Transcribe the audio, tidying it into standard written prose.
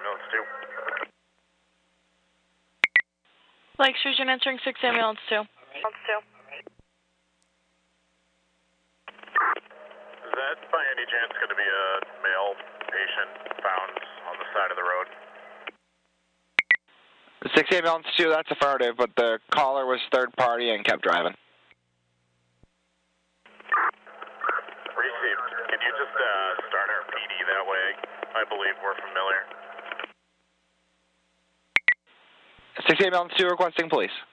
ambulance 2. Lake Street, you're answering 6 ambulance 2. Ambulance 2. Is that by any chance going to be a male patient found on the side of the road? 6 ambulance 2, that's affirmative, but the caller was third party and kept driving. Received. Can you just start our PD that way? I believe we're familiar. 6 ambulance 2 requesting police.